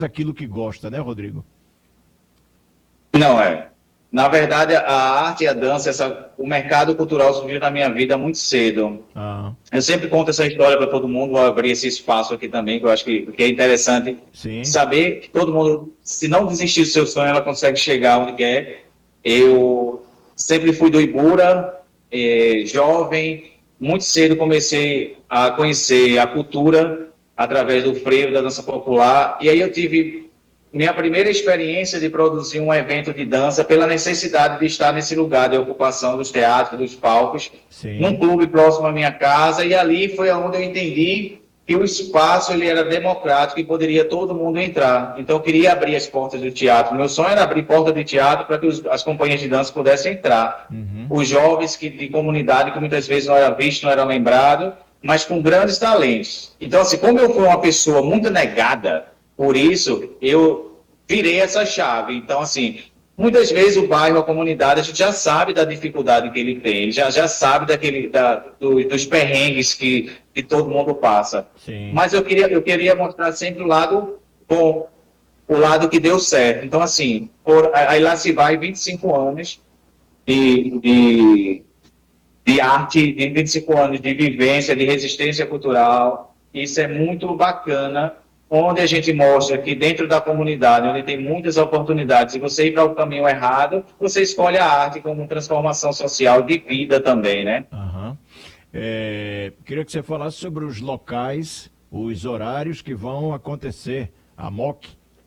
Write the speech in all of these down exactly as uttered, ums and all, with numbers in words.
aquilo que gosta, né, Rodrigo? Não é. Na verdade, a arte e a dança, essa, o mercado cultural surgiu na minha vida muito cedo. Ah, Eu sempre conto essa história para todo mundo, vou abrir esse espaço aqui também, que eu acho que, que é interessante sim. saber que todo mundo, se não desistir do seu sonho, ela consegue chegar onde quer. Eu sempre fui do Ibura, eh, jovem, muito cedo comecei a conhecer a cultura através do frevo, da dança popular, e aí eu tive minha primeira experiência de produzir um evento de dança pela necessidade de estar nesse lugar de ocupação dos teatros, dos palcos, num Sim. clube próximo à minha casa, e ali foi onde eu entendi que o espaço ele era democrático e poderia todo mundo entrar. Então eu queria abrir as portas do teatro. Meu sonho era abrir porta de teatro para que os, as companhias de dança pudessem entrar. Uhum. Os jovens que, de comunidade que muitas vezes não era visto, não era lembrado, mas com grandes talentos. Então, assim, como eu fui uma pessoa muito negada, por isso, eu virei essa chave. Então, assim, muitas vezes o bairro, a comunidade, a gente já sabe da dificuldade que ele tem, ele já, já sabe daquele, da, do, dos perrengues que, que todo mundo passa. Sim. Mas eu queria, eu queria mostrar sempre o lado bom, o lado que deu certo. Então, assim, por, aí lá se vai vinte e cinco anos de, de, de arte, de vinte e cinco anos de vivência, de resistência cultural. Isso é muito bacana, onde a gente mostra que dentro da comunidade, onde tem muitas oportunidades, se você ir para o caminho errado, você escolhe a arte como transformação social de vida também, né? Aham. É, queria que você falasse sobre os locais, os horários que vão acontecer. A MOC.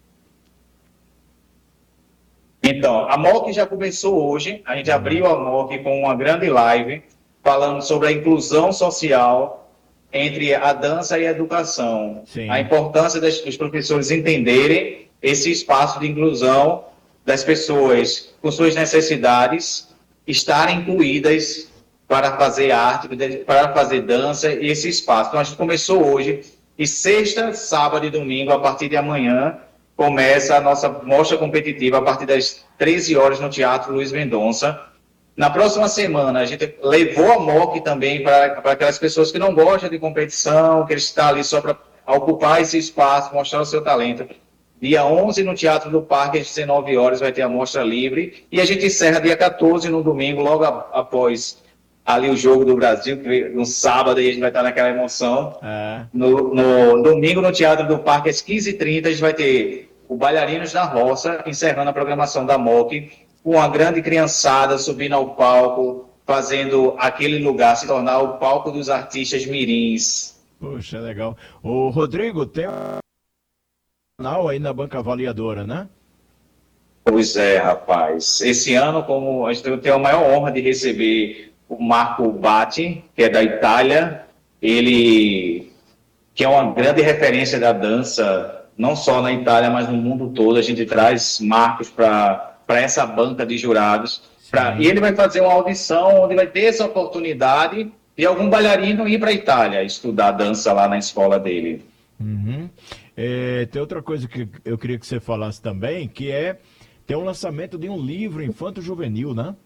Então, a MOC já começou hoje, a gente Uhum. abriu a MOC com uma grande live falando sobre a inclusão social entre a dança e a educação, a Sim. importância das, dos professores entenderem esse espaço de inclusão das pessoas com suas necessidades estarem incluídas para fazer arte, para fazer dança e esse espaço. Então, a gente começou hoje e sexta, sábado e domingo, a partir de amanhã, começa a nossa mostra competitiva a partir das treze horas no Teatro Luiz Mendonça. Na próxima semana, a gente levou a MOC também para aquelas pessoas que não gostam de competição, que eles estão ali só para ocupar esse espaço, mostrar o seu talento. Dia onze, no Teatro do Parque, às dezenove horas, vai ter a mostra livre. E a gente encerra dia quatorze, no domingo, logo a, após ali o Jogo do Brasil, que no sábado aí a gente vai estar naquela emoção. É. No, no domingo, no Teatro do Parque, às quinze e trinta, a gente vai ter o Bailarinos na Roça, encerrando a programação da MOC, com uma grande criançada subindo ao palco, fazendo aquele lugar se tornar o palco dos artistas mirins. Poxa, legal. O Rodrigo, tem um canal aí na banca avaliadora, né? Pois é, rapaz. Esse ano, como a gente tem a maior honra de receber o Marco Batti, que é da Itália, ele que é uma grande referência da dança, não só na Itália, mas no mundo todo. A gente traz marcos para essa banca de jurados. Pra, e Sim. ele vai fazer uma audição onde vai ter essa oportunidade de algum bailarino ir para a Itália estudar dança lá na escola dele. Uhum. É, tem outra coisa que eu queria que você falasse também, que é tem um lançamento de um livro infanto-juvenil, né?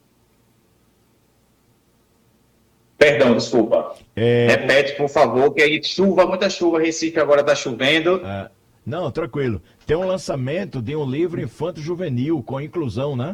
Perdão, desculpa. É, o- Repete, por favor, que aí chuva, muita chuva. Recife agora está chovendo. ah, não, tranquilo. Tem um lançamento de um livro infanto-juvenil com inclusão, né?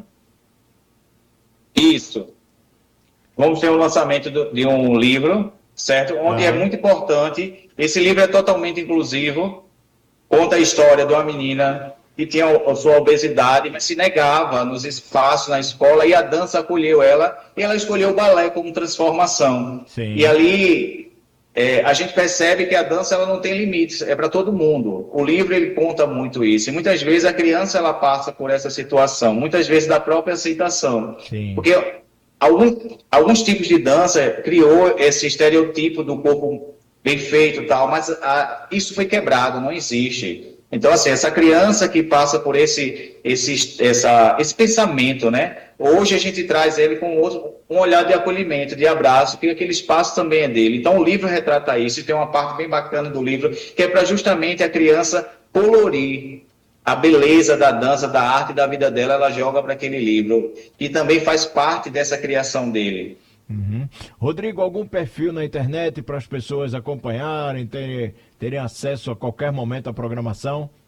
Isso. Vamos ter o lançamento do, de um livro, certo? Onde é Aham. muito importante. Esse livro é totalmente inclusivo. Conta a história de uma menina que tinha a sua obesidade, mas se negava nos espaços, na escola, e a dança acolheu ela, e ela escolheu o balé como transformação. E Sim. ali é, a gente percebe que a dança ela não tem limites, é para todo mundo. O livro ele conta muito isso. E muitas vezes a criança ela passa por essa situação, muitas vezes da própria aceitação. Sim. Porque alguns, alguns tipos de dança criou esse estereotipo do corpo bem feito e tal, mas a, isso foi quebrado, não existe. Então, assim, essa criança que passa por esse, esse, essa, esse pensamento, né? Hoje a gente traz ele com outro, um olhar de acolhimento, de abraço, que aquele espaço também é dele. Então, o livro retrata isso, e tem uma parte bem bacana do livro, que é para justamente a criança colorir a beleza da dança, da arte e da vida dela, ela joga para aquele livro. E também faz parte dessa criação dele. Uhum. Rodrigo, algum perfil na internet para as pessoas acompanharem, terem, terem acesso a qualquer momento à programação?